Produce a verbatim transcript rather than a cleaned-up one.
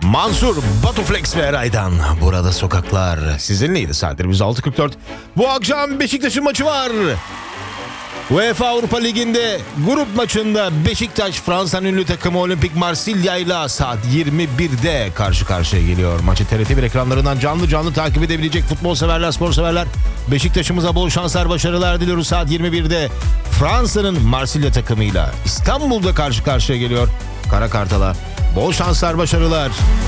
Mansur, Batuflex ve Eray'dan Burada Sokaklar sizinleydi. Saatlerimiz altı kırk dört. Bu akşam Beşiktaş'ın maçı var. UEFA Avrupa Ligi'nde grup maçında Beşiktaş Fransa'nın ünlü takımı Olympique Marsilya ile saat yirmi birde karşı karşıya geliyor. Maçı T R T bir ekranlarından canlı canlı takip edebilecek futbol severler, spor severler, Beşiktaş'ımıza bol şanslar, başarılar diliyoruz. Saat yirmi birde Fransa'nın Marsilya takımıyla İstanbul'da karşı karşıya geliyor. Kara Kartal'a bol şanslar, başarılar.